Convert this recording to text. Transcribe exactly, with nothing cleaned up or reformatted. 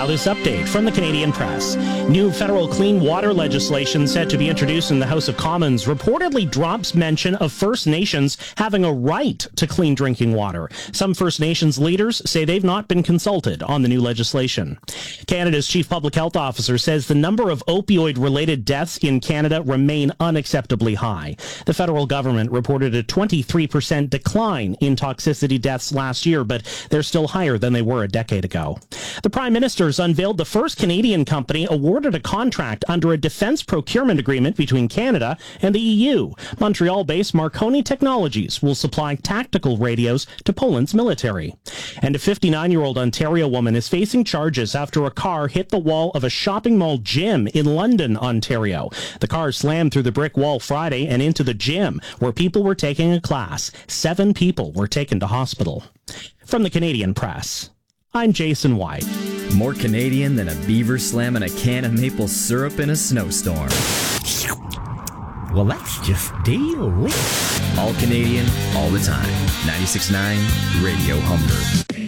Now this update from the Canadian Press. New federal clean water legislation set to be introduced in the House of Commons reportedly drops mention of First Nations having a right to clean drinking water. Some First Nations leaders say they've not been consulted on the new legislation. Canada's Chief Public Health Officer says the number of opioid-related deaths in Canada remain unacceptably high. The federal government reported a twenty-three percent decline in toxicity deaths last year, but they're still higher than they were a decade ago. The Prime Minister's unveiled the first Canadian company awarded a contract under a defense procurement agreement between Canada and the E U. Montreal-based Marconi Technologies will supply tactical radios to Poland's military. And a fifty-nine-year-old Ontario woman is facing charges after a car hit the wall of a shopping mall gym in London, Ontario. The car slammed through the brick wall Friday and into the gym, where people were taking a class. Seven people were taken to hospital. From the Canadian Press, I'm Jason White. More Canadian than a beaver slamming a can of maple syrup in a snowstorm. Well, that's just delicious. All Canadian, all the time. ninety-six point nine Radio Humber.